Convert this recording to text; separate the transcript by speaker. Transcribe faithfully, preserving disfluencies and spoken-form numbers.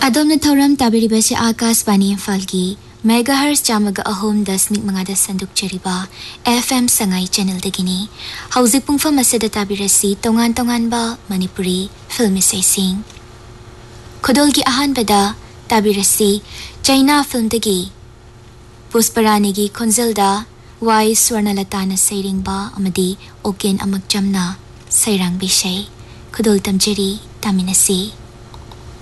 Speaker 1: ꯑꯗꯣꯝꯅ ꯊꯧꯔꯝ ꯇꯥꯕꯤꯔꯤꯕꯁꯤ आकाशवाणी इम्फालगी मेगाहर्ट्ज चामगा अहोम दशमिक मंगादा संदुकचरिबा FM Sangai channel दगिनी हौजिक पुंगफम असदा ताबिरसी तोंगान तोंगानबा Manipuri film इसैसिंग खुदोलगी अहानबदा ताबिरसी China film दगी पुष्परानीगी खोंजलदा Y स्वर्णलताना सैरिंगबा अमदी Oaken अमकजमना Sairang बिषय खुदोल तमजरी तामिनसी